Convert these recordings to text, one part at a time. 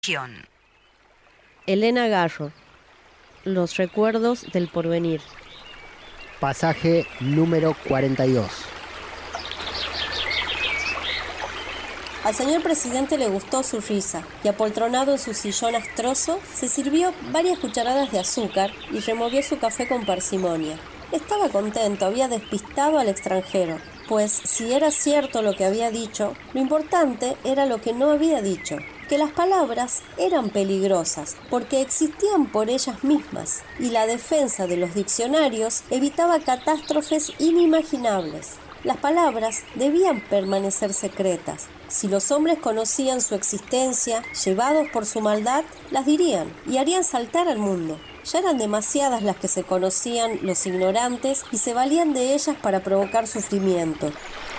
Elena Garro, Los recuerdos del porvenir. Pasaje número 42. Al señor presidente le gustó su risa y, apoltronado en su sillón astroso, se sirvió varias cucharadas de azúcar y removió su café con parsimonia. Estaba contento, había despistado al extranjero, pues si era cierto lo que había dicho, lo importante era lo que no había dicho, que las palabras eran peligrosas porque existían por ellas mismas y la defensa de los diccionarios evitaba catástrofes inimaginables. Las palabras debían permanecer secretas. Si los hombres conocían su existencia, llevados por su maldad, las dirían y harían saltar al mundo. Ya eran demasiadas las que se conocían los ignorantes y se valían de ellas para provocar sufrimiento.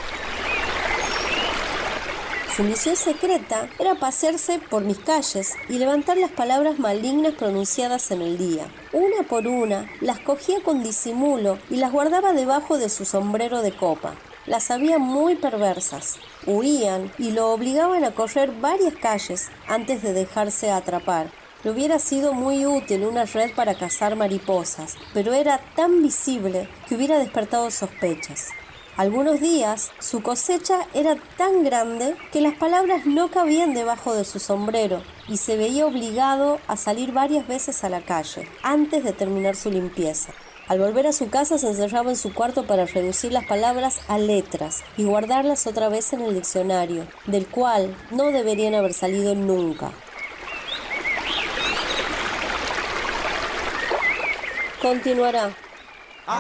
Su misión secreta era pasearse por mis calles y levantar las palabras malignas pronunciadas en el día. Una por una, las cogía con disimulo y las guardaba debajo de su sombrero de copa. Las sabía muy perversas. Huían y lo obligaban a correr varias calles antes de dejarse atrapar. Le hubiera sido muy útil una red para cazar mariposas, pero era tan visible que hubiera despertado sospechas. Algunos días su cosecha era tan grande que las palabras no cabían debajo de su sombrero y se veía obligado a salir varias veces a la calle antes de terminar su limpieza. Al volver a su casa se encerraba en su cuarto para reducir las palabras a letras y guardarlas otra vez en el diccionario, del cual no deberían haber salido nunca. Continuará.